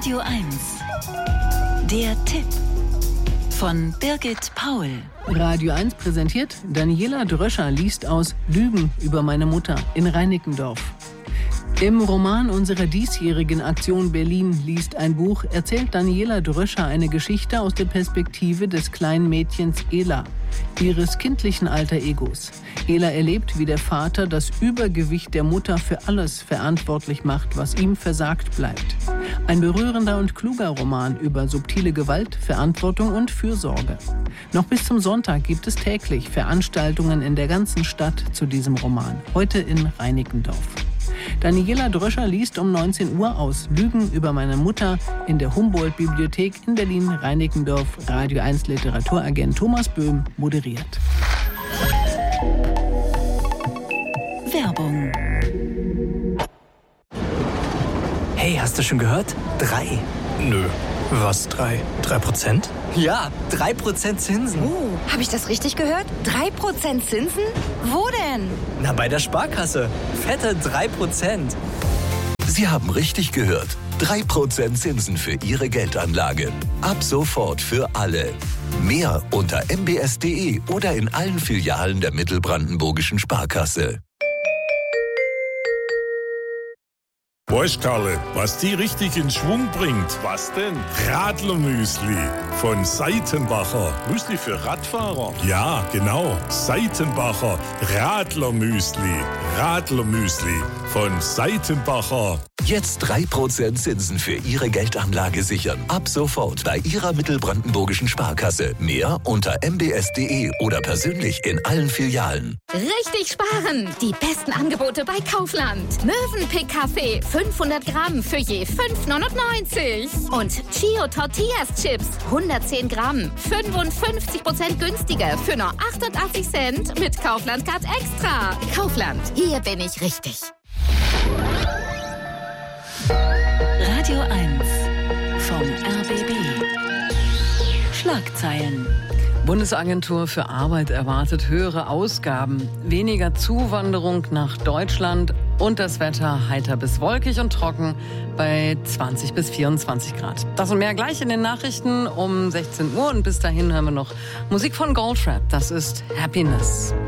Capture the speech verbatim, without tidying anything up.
Radio eins. Der Tipp von Birgit Paul. Radio eins präsentiert, Daniela Dröscher liest aus Lügen über meine Mutter in Reinickendorf. Im Roman unserer diesjährigen Aktion Berlin liest ein Buch erzählt Daniela Dröscher eine Geschichte aus der Perspektive des kleinen Mädchens Ela, ihres kindlichen Alter Egos. Ela erlebt, wie der Vater das Übergewicht der Mutter für alles verantwortlich macht, was ihm versagt bleibt. Ein berührender und kluger Roman über subtile Gewalt, Verantwortung und Fürsorge. Noch bis zum Sonntag gibt es täglich Veranstaltungen in der ganzen Stadt zu diesem Roman. Heute in Reinickendorf. Daniela Dröscher liest um neunzehn Uhr aus Lügen über meine Mutter in der Humboldt-Bibliothek in Berlin-Reinickendorf. Radio eins Literaturagent Thomas Böhm moderiert. Werbung. Hey, hast du schon gehört? Drei. Nö. Was drei? Drei Prozent? Ja, drei Prozent Zinsen. Oh, habe ich das richtig gehört? Drei Prozent Zinsen? Wo denn? Na, bei der Sparkasse. Fette drei Prozent. Sie haben richtig gehört. drei Prozent Zinsen für Ihre Geldanlage. Ab sofort für alle. Mehr unter m b s punkt d e oder in allen Filialen der Mittelbrandenburgischen Sparkasse. Weißt Karle, was die richtig in Schwung bringt? Was denn? Radlermüsli von Seitenbacher. Müsli für Radfahrer? Ja, genau. Seitenbacher Radlermüsli. Radlermüsli von Seitenbacher. Jetzt drei Prozent Zinsen für Ihre Geldanlage sichern. Ab sofort bei Ihrer Mittelbrandenburgischen Sparkasse. Mehr unter m b s punkt d e oder persönlich in allen Filialen. Richtig sparen! Die besten Angebote bei Kaufland. Mövenpick Kaffee fünfhundert Gramm für je fünf neunundneunzig. Und Chio Tortillas Chips hundertzehn Gramm fünfundfünfzig Prozent günstiger für nur achtundachtzig Cent mit Kaufland Card Extra. Kaufland, hier bin ich richtig. Radio eins vom R B B. Schlagzeilen. Bundesagentur für Arbeit erwartet höhere Ausgaben, weniger Zuwanderung nach Deutschland und das Wetter heiter bis wolkig und trocken bei zwanzig bis vierundzwanzig Grad. Das und mehr gleich in den Nachrichten um sechzehn Uhr und bis dahin hören wir noch Musik von Goldfrapp. Das ist Happiness.